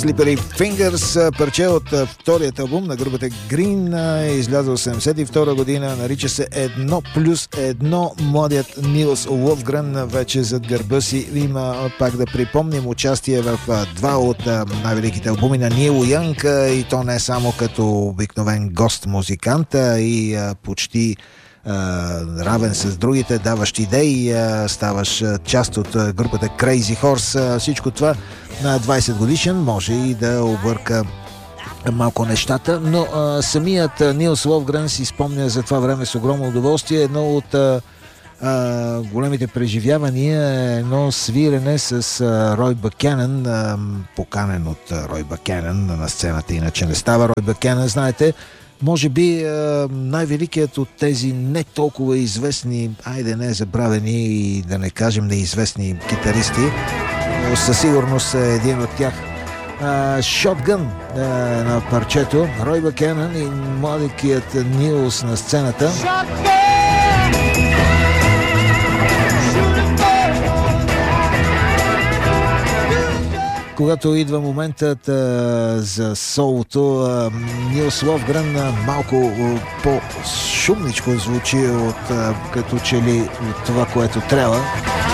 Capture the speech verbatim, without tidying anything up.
Slippery Fingers, парче от вторият албум на групата Green, излязъл седемдесет и втора година, нарича се Едно плюс едно. Младият Нилс Ловгрен вече зад гърба си има, пак да припомним, участие в два от най-великите албуми на Нил Янг, и то не само като обикновен гост-музикант, и почти Uh, равен с другите, даващ идеи, uh, ставаш uh, част от uh, групата Crazy Horse. Uh, всичко това на двайсет годишен може и да обърка малко нещата, но uh, самият uh, Нилс Ловгрен си спомня за това време с огромно удоволствие. Едно от uh, uh, големите преживявания е едно свирене с uh, Рой Бакенън, uh, поканен от uh, Рой Бакенън на сцената, иначе не става. Рой Бакенън, знаете, може би най-великият от тези не толкова известни, айде не забравени и да не кажем неизвестни китаристи, но със сигурност е един от тях. Shotgun на парчето, Рой Бакенън и младикият Нилс на сцената. Когато идва моментът а, за солото, а, Нилс Ловгрен а, малко а, по-шумничко звучи от, а, като че ли от това, което трябва.